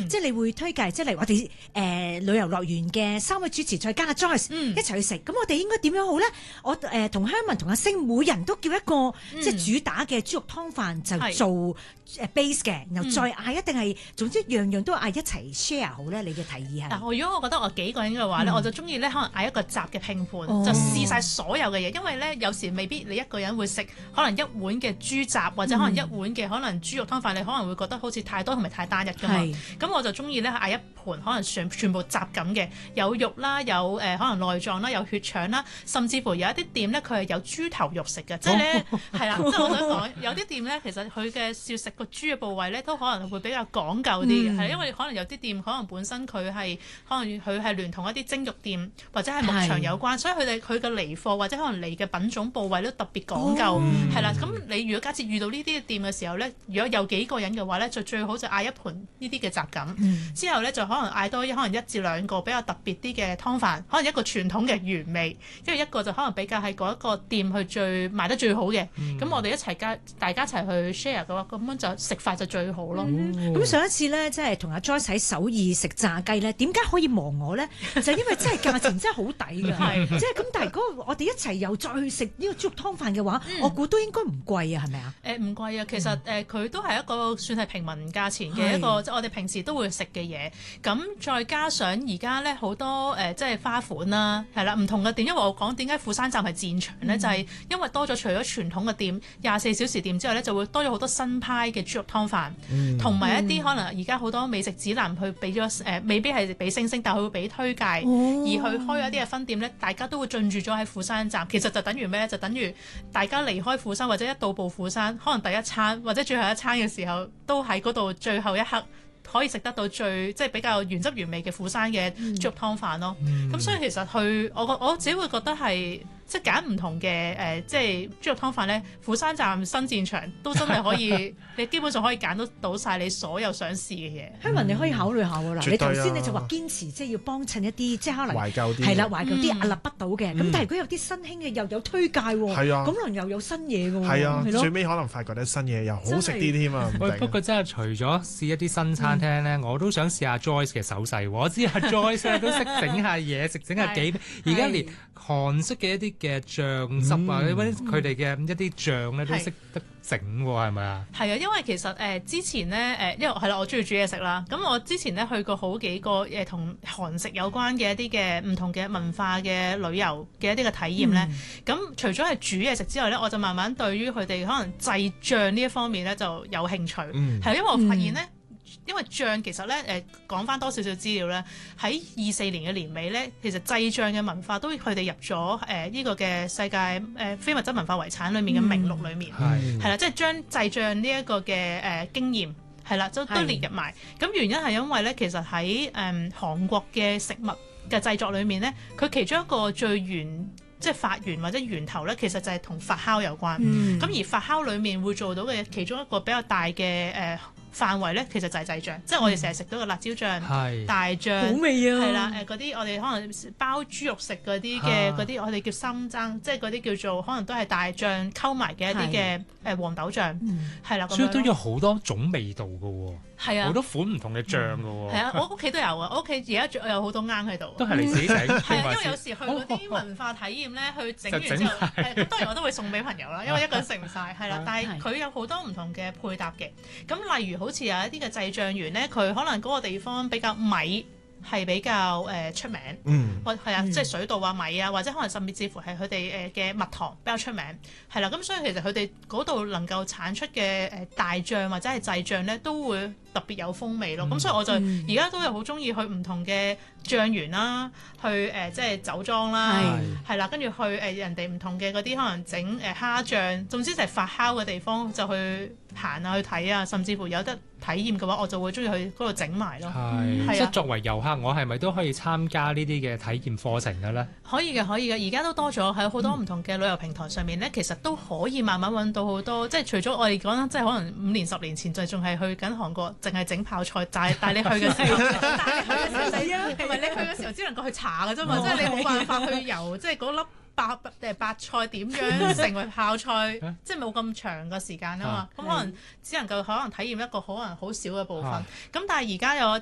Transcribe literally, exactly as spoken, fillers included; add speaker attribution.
Speaker 1: 嗯、即係你會推介，即係例如我哋誒、呃、旅遊樂園嘅三位主持再加阿 Joyce、嗯、一齊去食，咁我哋應該點樣好咧？我誒同香文同阿星每人都叫一個、嗯、即係主打嘅豬肉湯飯就做誒 base 嘅，然後再嗌一定係總之樣樣都嗌一齊 share 好咧？你嘅提議係？
Speaker 2: 嗱，如果我覺得我幾個人嘅話咧、嗯，我就中意咧可能嗌一個雜嘅拼盤、哦，就試晒所有嘅嘢，因為咧有時未必你一個人會食可能一碗嘅豬雜或者可能一碗嘅可能豬肉湯飯，你可能會覺得好似太多同埋太單一㗎嘛。咁我就中意咧嗌一盤可能全全部雜咁嘅，有肉啦，有誒、呃、可能內臟啦，有血腸啦，甚至乎有一啲店咧佢係有豬頭肉食嘅，即係咧係啦，即係我想講有啲店咧其實佢嘅要食個豬嘅部位咧都可能會比較講究啲嘅，係、嗯、因為可能有啲店可能本身佢係可能佢係聯同一啲蒸肉店或者係牧場有關，所以佢哋佢嘅嚟貨或者可能嚟嘅品種部位都特別講究，係、哦、啦。咁你如果假設遇到呢啲店嘅時候咧，如果有幾個人嘅話咧，就最好就嗌一盤呢啲嘅雜錦、嗯，之後咧就可能嗌多一可能一至兩個比較特別啲嘅湯飯，可能一個傳統嘅原味，跟住一個就可能比較係嗰一個店去最賣得最好嘅。咁、嗯、我哋一齊加大家一齊去 share 嘅話，咁樣就食法就最好咯。咁、嗯嗯、上一次咧，即係同阿 Joyce 喺首爾食炸雞咧，點解可以忘我咧？就因為真係價錢真係好抵㗎，即係咁。但係如果我哋一齊又再去食呢個豬肉湯飯嘅話，嗯、我估都應該唔貴啊，係咪啊？誒唔貴啊，其實誒佢、呃、都係一個算係平民價錢嘅一個，即係我哋平時都會食嘅嘢。咁再加上而家咧好多誒、呃，即係花款啦，係啦，唔同嘅店。因為我講點解釜山站係戰場咧、嗯，就係、是、因為多咗除咗傳統嘅店廿四小時店之外咧，就會多咗好多新派嘅豬肉湯飯，同、嗯、埋一啲可能而家好多美食指南去俾咗誒，未必係俾星星，但係佢會俾推介、哦，而去開一啲嘅分店咧，大家都會進駐咗喺釜山站。其實就等於咩咧？就等於大家離開釜山或者一到埗釜山，可能第一餐或者最後一餐嘅時候，都喺嗰度最後一刻可以食得到最即係比較原汁原味嘅釜山嘅豬肉湯飯咯。咁、嗯、所以其實去我我自己會覺得係。即係揀唔同嘅誒、呃，即係豬肉湯飯咧，釜山站新戰場都真係可以，你基本上可以揀到到曬你所有想試嘅嘢。香文你可以考慮下喎，嗱、嗯，你頭先你就話堅持即係要幫襯一啲即係可能懷舊啲，係啦懷舊啲屹立不倒嘅。咁、嗯、但係如果有啲新興嘅又有推介喎，係啊，咁可能又有新嘢嘅喎，係啊，最尾可能發覺啲新嘢又好食啲添啊。喂，不過真係除咗試一啲新餐廳咧、嗯，我都想試下 Joyce 嘅手勢。我知阿 Joyce 都識整下嘢食，整下幾，而家連韓式嘅一啲嘅醬汁啊，佢哋嘅一啲醬咧都識得整喎，係咪啊？係啊，因為其實誒、呃、之前咧誒、呃，因為係啦，我中意煮嘢食啦。咁我之前咧去過好幾個誒同韓食有關嘅一啲嘅唔同嘅文化嘅旅遊嘅一啲嘅體驗咧。咁、嗯、除咗係煮嘢食之外咧，我就慢慢對於佢哋可能製醬呢一方面咧就有興趣。係、嗯、因為我發現咧。嗯因為醬其實咧誒講翻多少少資料咧，喺二四年嘅年尾咧，其實製醬嘅文化都佢哋入咗誒呢個嘅世界誒、呃、非物質文化遺產裏面嘅名錄裏面，係係啦，即係將製醬呢一個嘅誒、呃、經驗係啦，都都列入埋。咁原因係因為咧，其實喺誒、呃、韓國嘅食物嘅製作裏面咧，佢其中一個最原即係發源或者源頭咧，其實就係同發酵有關。咁、嗯、而發酵裏面會做到嘅其中一個比較大嘅誒。呃範圍咧，其實就係製醬，即係我哋成日食到嘅辣椒醬、嗯、大醬，好味啊！係啦，誒嗰啲我哋可能包豬肉食嗰啲嘅嗰啲，我哋叫心爭，即係嗰啲叫做可能都係大醬溝埋嘅一啲嘅誒黃豆醬，係、嗯、啦。所以都有好多種味道㗎喎，係啊，好多款唔同嘅醬㗎喎。係、嗯、啊，我屋企都有啊，我屋企而家有好多罌喺度，都係你自己整。係啊，因為有時去嗰啲文化體驗咧，去整完之後，係當然我都會送俾朋友啦，因為一個人食唔晒，係啦。但係佢有好多唔同嘅配搭嘅，咁例如好似有一啲嘅製醬員咧，佢可能嗰個地方比較米係比較誒、呃、出名，嗯，或係啊，即係水稻啊、米啊，或者可能甚至乎係佢哋誒嘅蜜糖比較出名，係啦。咁所以其實佢哋嗰度能夠產出嘅誒大醬或者係製醬咧，都會特別有風味咯。咁、嗯、所以我就而家都有好中意去唔同嘅醬園啦，去誒、呃、即係酒莊啦，係啦，跟住去誒、呃、人哋唔同嘅嗰啲可能整誒蝦醬，總之就係發酵嘅地方就去行啊，去睇啊，甚至乎有得體驗嘅話，我就會中意去嗰度整埋咯。係，即係作為遊客，我係咪都可以參加呢啲嘅體驗課程嘅咧？可以嘅，可以嘅。而家都多咗喺好多唔同嘅旅遊平台上面咧、嗯，其實都可以慢慢揾到好多。即係除咗我哋講，即係可能五年、十年前就仲係去緊韓國，淨係整泡菜，帶帶你去嘅時候，帶你去嘅時候，係啊，同埋你去嘅時候只能夠去查嘅啫嘛，即係你冇辦法去遊，即係嗰粒。白誒白菜點樣成為泡菜，即係冇咁長嘅時間啊嘛，咁可能只能夠可能體驗一個可能好少嘅部分。咁但係而家有一